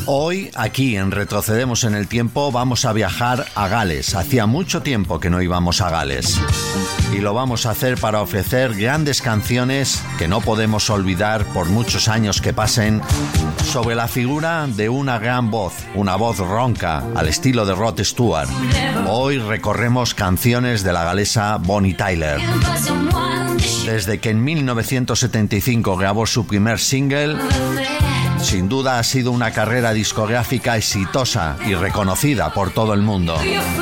Hoy, aquí en Retrocedemos en el Tiempo, vamos a viajar a Gales. Hacía mucho tiempo que no íbamos a Gales. Y lo vamos a hacer para ofrecer grandes canciones que no podemos olvidar por muchos años que pasen, sobre la figura de una gran voz, una voz ronca, al estilo de Rod Stewart. Hoy recorremos canciones de la galesa Bonnie Tyler. Desde que en 1975 grabó su primer single, sin duda ha sido una carrera discográfica exitosa y reconocida por todo el mundo.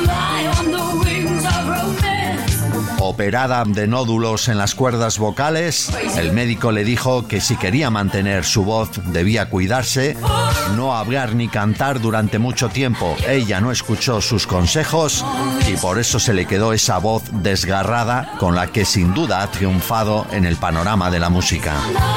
Operada de nódulos en las cuerdas vocales, el médico le dijo que si quería mantener su voz debía cuidarse, no hablar ni cantar durante mucho tiempo. Ella no escuchó sus consejos y por eso se le quedó esa voz desgarrada con la que sin duda ha triunfado en el panorama de la música.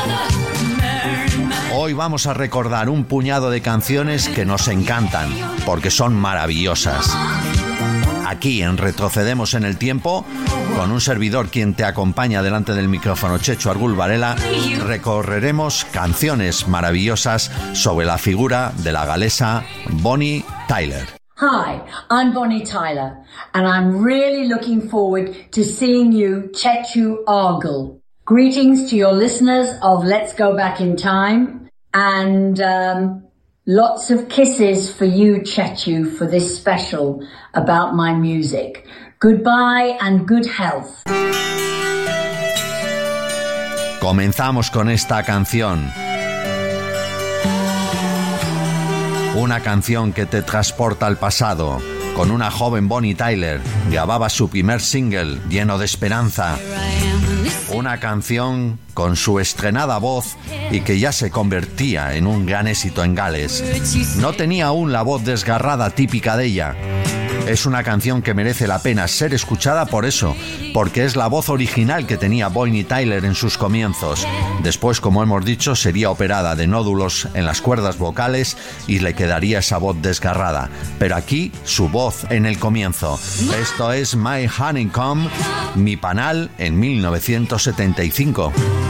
Hoy vamos a recordar un puñado de canciones que nos encantan, porque son maravillosas. Aquí en Retrocedemos en el Tiempo, con un servidor quien te acompaña delante del micrófono, Checho Argul Varela, recorreremos canciones maravillosas sobre la figura de la galesa Bonnie Tyler. Hi, I'm Bonnie Tyler, and I'm really looking forward to seeing you, Chechu Argul. Greetings to your listeners of Let's Go Back in Time, and lots of kisses for you, Chechu, for this special about my music. Goodbye and good health. Comenzamos con esta canción. Una canción que te transporta al pasado. Con una joven Bonnie Tyler, grababa su primer single lleno de esperanza. Una canción con su estrenada voz y que ya se convertía en un gran éxito en Gales. No tenía aún la voz desgarrada típica de ella. Es una canción que merece la pena ser escuchada por eso, porque es la voz original que tenía Bonnie Tyler en sus comienzos. Después, como hemos dicho, sería operada de nódulos en las cuerdas vocales y le quedaría esa voz desgarrada. Pero aquí, su voz en el comienzo. Esto es My Honeycomb, Mi Panal, en 1975.